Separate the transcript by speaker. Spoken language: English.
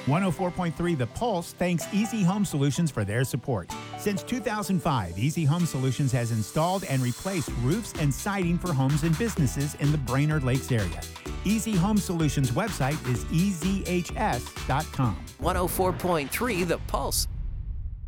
Speaker 1: 104.3 The Pulse thanks Easy Home Solutions for their support. Since 2005, Easy Home Solutions has installed and replaced roofs and siding for homes and businesses in the Brainerd Lakes area. Easy Home Solutions website is ezhs.com.
Speaker 2: 104.3 The Pulse.